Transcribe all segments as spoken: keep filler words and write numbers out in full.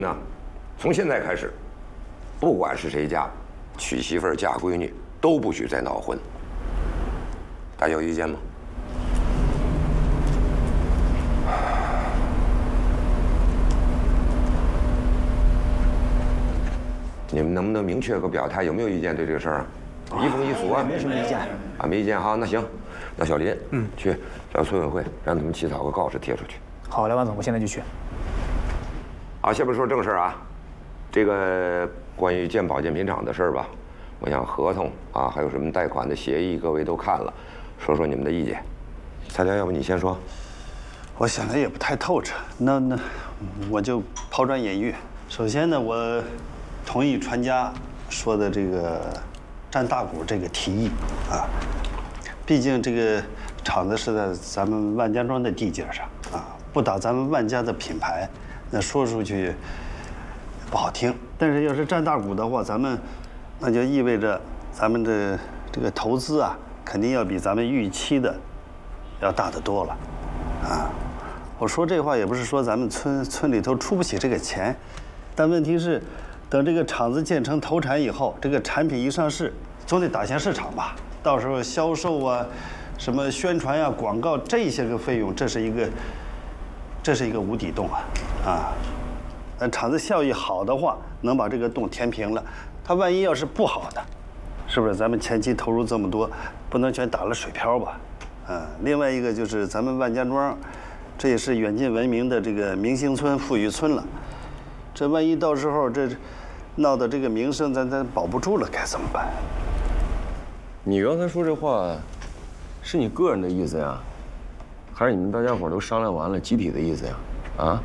那从现在开始，不管是谁家，娶媳妇儿嫁闺女都不许再闹婚。大家有意见吗？你们能不能明确个表态？有没有意见对这个事儿啊？一风一俗啊？ 没什么意见啊，没意见哈。那行，那小林，嗯，去找村委会，让他们起草个告示贴出去。 好嘞，王总，我现在就去。 好，下面说正事儿啊。这个关于建保健品厂的事儿吧，我想合同啊，还有什么贷款的协议，各位都看了，说说你们的意见。蔡良，要不你先说？ 我想的也不太透彻，那那我就抛砖引玉。首先呢，我同意传家说的这个占大股这个提议啊，毕竟这个厂子是在咱们万家庄的地界上啊，不打咱们万家的品牌，那说出去不好听。但是要是占大股的话，咱们那就意味着咱们的这个投资啊，肯定要比咱们预期的要大得多了啊。我说这话也不是说咱们村村里头出不起这个钱，但问题是，等这个厂子建成投产以后，这个产品一上市，总得打向市场吧？到时候销售啊，什么宣传呀、广告这些个费用，这是一个，这是一个无底洞啊！啊，那厂子效益好的话，能把这个洞填平了。它万一要是不好的，是不是咱们前期投入这么多，不能全打了水漂吧？啊，另外一个就是咱们万家庄，这也是远近闻名的这个明星村、富裕村了。这万一到时候这闹的这个名声咱咱保不住了，该怎么办？ 你刚才说这话，是你个人的意思呀，还是你们大家伙都商量完了集体的意思呀？啊？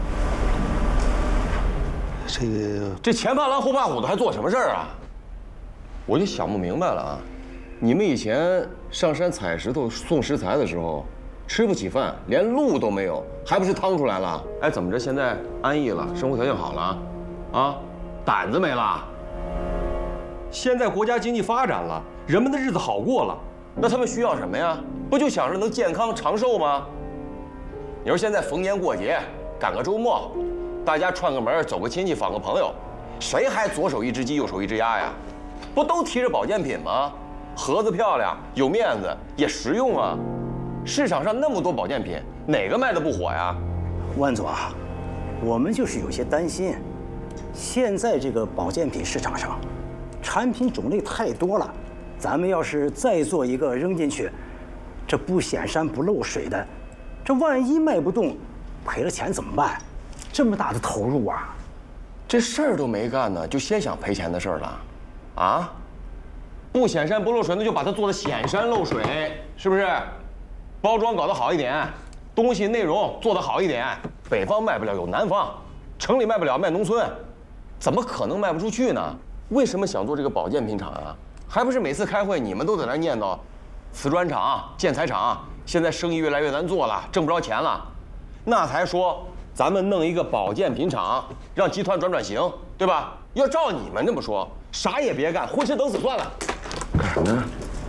这个这前怕狼后怕虎的，还做什么事儿啊？我就想不明白了啊！你们以前上山采石头送食材的时候，吃不起饭，连路都没有，还不是趟出来了？哎，怎么着？现在安逸了，生活条件好了，啊，胆子没了。现在国家经济发展了，人们的日子好过了，那他们需要什么呀？不就想着能健康长寿吗？你说现在逢年过节，赶个周末，大家串个门，走个亲戚，访个朋友，谁还左手一只鸡，右手一只鸭呀？不都提着保健品吗？盒子漂亮，有面子，也实用啊。市场上那么多保健品，哪个卖的不火呀？ 万总啊，我们就是有些担心，现在这个保健品市场上，产品种类太多了，咱们要是再做一个扔进去，这不显山不漏水的，这万一卖不动，赔了钱怎么办？这么大的投入啊！ 这事儿都没干呢，就先想赔钱的事儿了，啊？不显山不漏水，那就把它做得显山漏水，是不是？包装搞得好一点，东西内容做得好一点，北方卖不了有南方，城里卖不了卖农村，怎么可能卖不出去呢？为什么想做这个保健品厂啊？还不是每次开会你们都在那念叨，瓷砖厂、建材厂现在生意越来越难做了，挣不着钱了，那才说咱们弄一个保健品厂，让集团转转型，对吧？要照你们这么说，啥也别干，混吃等死算了。 干什么呢？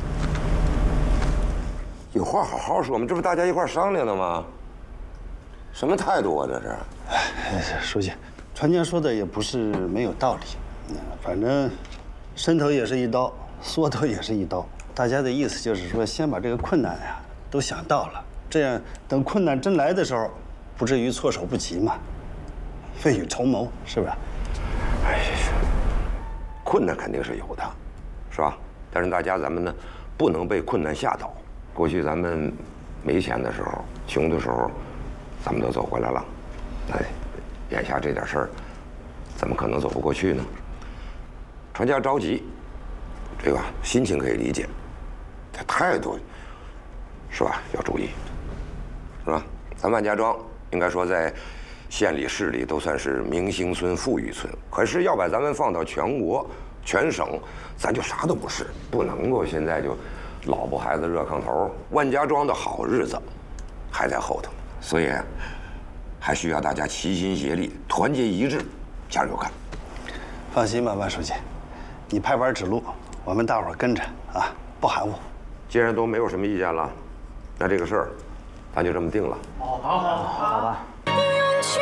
有话好好说，我们这不大家一块商量的吗？什么态度啊，这是？ 哎，书记，传家说的也不是没有道理，嗯，反正伸头也是一刀，缩头也是一刀。大家的意思就是说，先把这个困难呀都想到了，这样等困难真来的时候，不至于措手不及嘛。未雨绸缪，是不是？ 哎呀，困难肯定是有的，是吧？但是大家咱们呢，不能被困难吓倒。过去咱们没钱的时候、穷的时候，咱们都走过来了。哎，眼下这点事儿，怎么可能走不过去呢？传家着急，这个心情可以理解，这态度是吧？要注意，是吧？咱万家庄应该说在县里、市里都算是明星村、富裕村，可是要把咱们放到全国、全省，咱就啥都不是，不能够现在就老婆孩子热炕头。万家庄的好日子还在后头，所以还需要大家齐心协力、团结一致，加油干！ 放心吧，万书记，你拍板指路，我们大伙儿跟着啊，不含糊。 既然都没有什么意见了，那这个事儿咱就这么定了。 好，好，好，好吧。